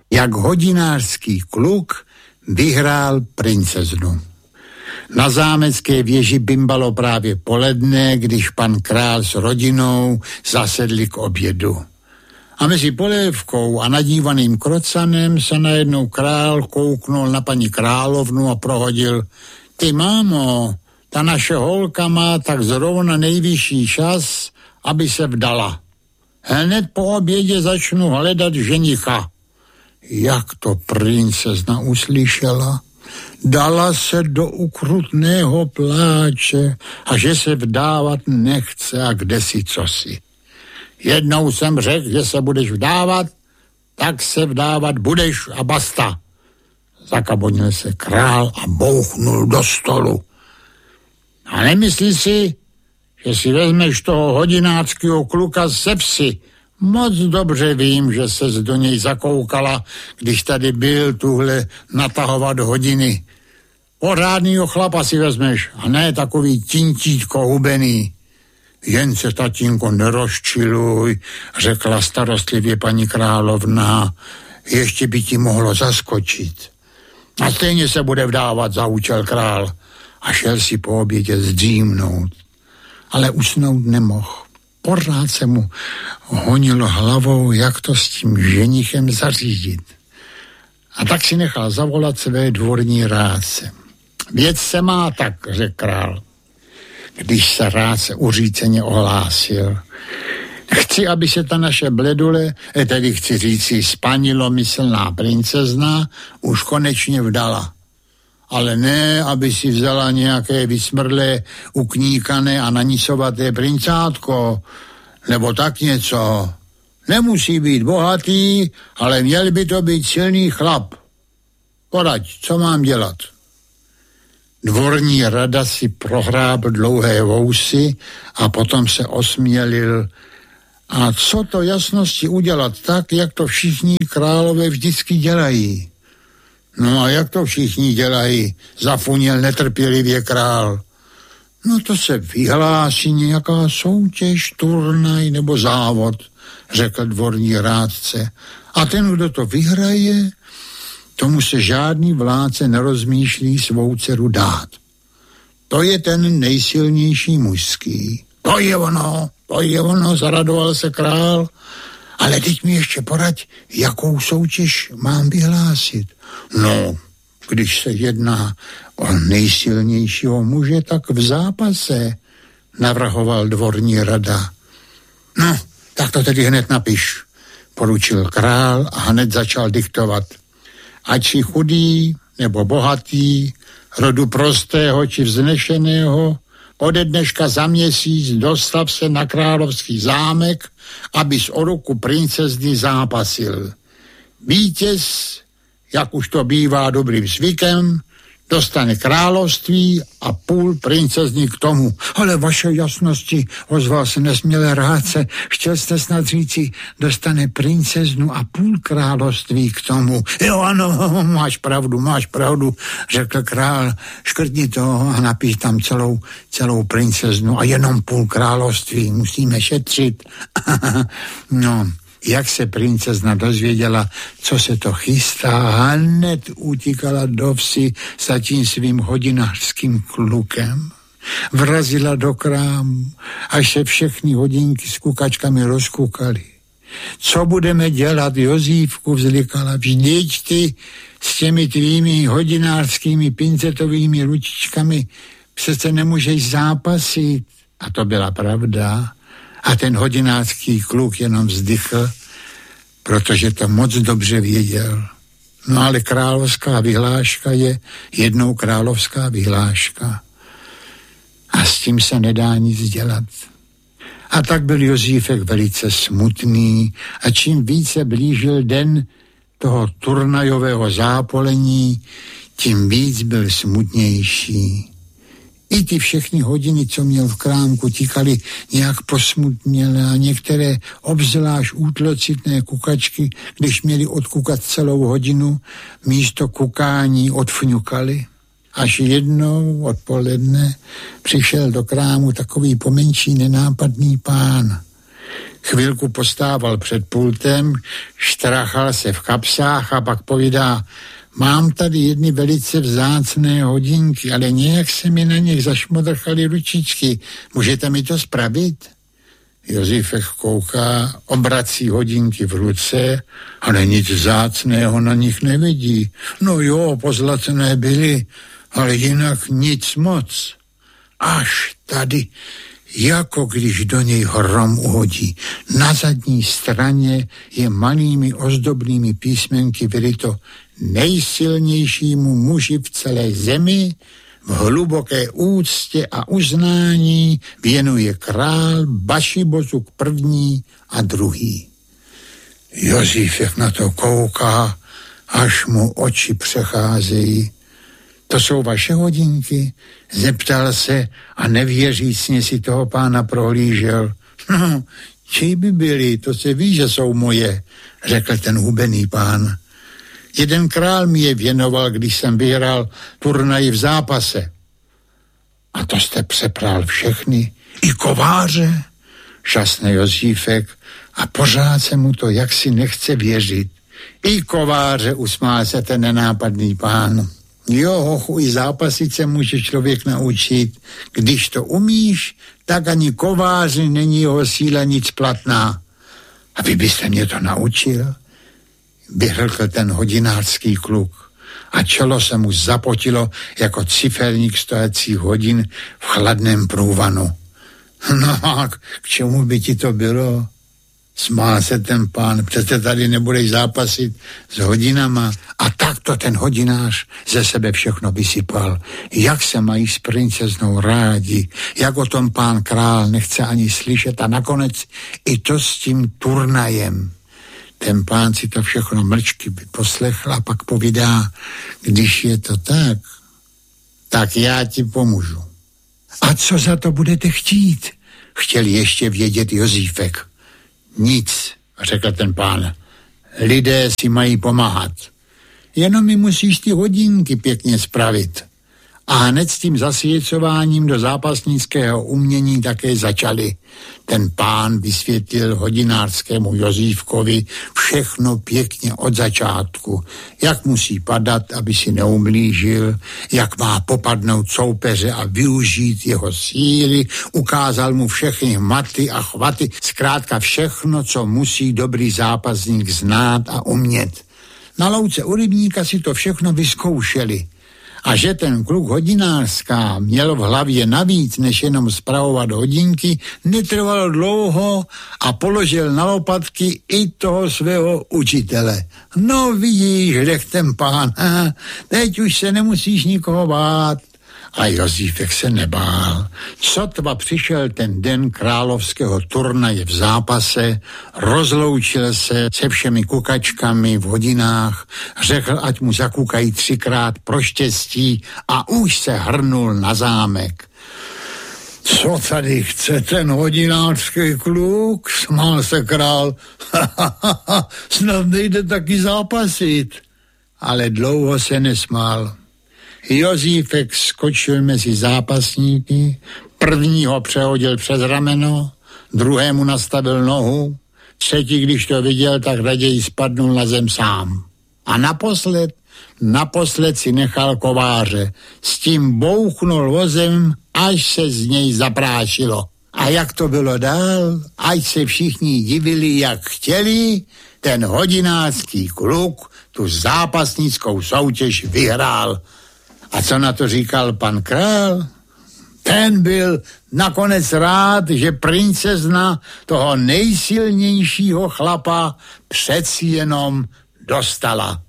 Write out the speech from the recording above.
jak hodinářský kluk vyhrál princeznu. Na zámecké věži bimbalo právě poledne, když pan král s rodinou zasedli k obědu. A mezi polévkou a nadívaným krocanem se najednou král kouknul na paní královnu a prohodil: Ty mámo, ta naše holka má tak zrovna nejvyšší čas, aby se vdala. Hned po obědě začnu hledat ženicha. Jak to princezna uslyšela, dala se do ukrutného pláče a že se vdávat nechce a kdesi cosi. Jednou jsem řekl, že se budeš vdávat, tak se vdávat budeš a basta. Zakabonil se král a bouchnul do stolu. A nemyslí si, že si vezmeš toho hodinářského kluka ze vsi. Moc dobře vím, že ses do něj zakoukala, když tady byl tuhle natahovat hodiny. Pořádnýho chlapa si vezmeš a ne takový tintítko hubený. Jen se, tatínko, nerozčiluj, řekla starostlivě paní královna, ještě by ti mohlo zaskočit. A stejně se bude vdávat, zaučil král a šel si po obědě zdřímnout. Ale usnout nemohl. Pořád se mu honilo hlavou, jak to s tím ženichem zařídit. A tak si nechal zavolat své dvorní rádce. Věc se má tak, řekl král, když se rádce uříceně ohlásil. Chci, aby se ta naše bledule, tedy chci říci spanilomyslná princezna, už konečně vdala. Ale ne, aby si vzala nějaké vysmrlé, ukníkané a nanicovaté princátko, nebo tak něco. Nemusí být bohatý, ale měl by to být silný chlap. Poraď, co mám dělat? Dvorní rada si prohrábl dlouhé vousy a potom se osmělil. A co to jasnosti udělat tak, jak to všichni králové vždycky dělají? No a jak to všichni dělají, zafuněl netrpělivě král. No to se vyhlásí nějaká soutěž, turnaj nebo závod, řekl dvorní rádce. A ten, kdo to vyhraje, tomu se žádný vládce nerozmýšlí svou dceru dát. To je ten nejsilnější mužský. To je ono, zaradoval se král. Ale teď mi ještě poraď, jakou soutěž mám vyhlásit. No, když se jedná o nejsilnějšího muže, tak v zápase, navrhoval dvorní rada. No, tak to tedy hned napiš, poručil král a hned začal diktovat. Ať si chudý nebo bohatý, rodu prostého či vznešeného, ode dneška za měsíc dostav se na královský zámek, abys o ruku princezny zápasil. Vítěz, jak už to bývá dobrým zvykem, dostane království a půl princezny k tomu. Ale vaše jasnosti, ozval se nesmělé rádce, chtěl jste snad říci, dostane princeznu a půl království k tomu. Jo, ano, máš pravdu, řekl král, škrtni to a napiš tam celou princeznu a jenom půl království, musíme šetřit. No, jak se princezna dozvěděla, co se to chystá, hned utíkala do vsi za tím svým hodinářským klukem. Vrazila do krámu, až se všechny hodinky s kukačkami rozkukaly. Co budeme dělat, Jozífku, vzlikala, vždyť ty s těmi tvými hodinářskými pincetovými ručičkami přece nemůžeš zápasit. A to byla pravda. A ten hodinářský kluk jenom vzdychl, protože to moc dobře věděl. No ale královská vyhláška je jednou královská vyhláška. A s tím se nedá nic dělat. A tak byl Jozífek velice smutný a čím více blížil den toho turnajového zápolení, tím víc byl smutnější. I ty všechny hodiny, co měl v krámku, tikaly nějak posmutněle a některé obzvlášť útlocitné kukačky, když měli odkukat celou hodinu, místo kukání odfňukaly. Až jednou odpoledne přišel do krámu takový pomenší nenápadný pán. Chvilku postával před pultem, štrachal se v kapsách a pak povídá: mám tady jedny velice vzácné hodinky, ale nějak se mi na nich zašmodrchaly ručičky. Můžete mi to spravit? Josífek kouká, obrací hodinky v ruce, ale nic vzácného na nich nevidí. No jo, pozlacené byly, ale jinak nic moc. Až tady, jako když do něj hrom uhodí. Na zadní straně je malými ozdobnými písmenky vyryto: nejsilnějšímu muži v celé zemi v hluboké úctě a uznání věnuje král Bašibozuk první a druhý. Josífek na to kouká, až mu oči přecházejí. To jsou vaše hodinky? Zeptal se a nevěřícně si toho pána prohlížel. No, čí by byli, to se ví, že jsou moje, řekl ten hubený pán. Jeden král mi je věnoval, když jsem vyhrál turnaj v zápase. A to jste přepral všechny? I kováře? Žasne Josífek a pořád se mu to jaksi nechce věřit. I kováře, usmál se ten nenápadný pán. Jo, hochu, i zápasit se může člověk naučit. Když to umíš, tak ani kováři není jeho síla nic platná. A vy byste mě to naučil? Vyhrkl ten hodinářský kluk a čelo se mu zapotilo jako ciferník stojících hodin v chladném průvanu. No a k čemu by ti to bylo? Smál se ten pán, přece tady nebudeš zápasit s hodinama. A tak to ten hodinář ze sebe všechno vysypal. Jak se mají s princeznou rádi, jak o tom pán král nechce ani slyšet a nakonec i to s tím turnajem. Ten pán si to všechno mlčky poslechl a pak povídá: když je to tak, tak já ti pomůžu. A co za to budete chtít? Chtěl ještě vědět Josífek. Nic, řekl ten pán. Lidé si mají pomáhat. Jenom mi musíš ty hodinky pěkně spravit. A hned s tím zasvěcováním do zápasnického umění také začali. Ten pán vysvětlil hodinářskému Josífkovi všechno pěkně od začátku. Jak musí padat, aby si neumlížil, jak má popadnout soupeře a využít jeho síly. Ukázal mu všechny maty a chvaty, zkrátka všechno, co musí dobrý zápasník znát a umět. Na louce u rybníka si to všechno vyzkoušeli. A že ten kluk hodinářská měl v hlavě navíc, než jenom spravovat hodinky, netrvalo dlouho a položil na lopatky i toho svého učitele. No vidíš, řekl ten pán, teď už se nemusíš nikoho bát. A Josífek se nebál. Sotva přišel ten den královského turnaje v zápase, rozloučil se se všemi kukačkami v hodinách, řekl, ať mu zakukají 3krát pro štěstí a už se hrnul na zámek. Co tady chce ten hodinářský kluk? Smál se král. Snad nejde taky zápasit. Ale dlouho se nesmál. Josífek skočil mezi zápasníky, prvního přehodil přes rameno, druhému nastavil nohu, třetí, když to viděl, tak raději spadnul na zem sám. A naposled si nechal kováře, s tím bouchnul vozem, až se z něj zaprášilo. A jak to bylo dál, ať se všichni divili, jak chtěli, ten hodinářský kluk tu zápasnickou soutěž vyhrál. A co na to říkal pan král? Ten byl nakonec rád, že princezna toho nejsilnějšího chlapa přeci jenom dostala.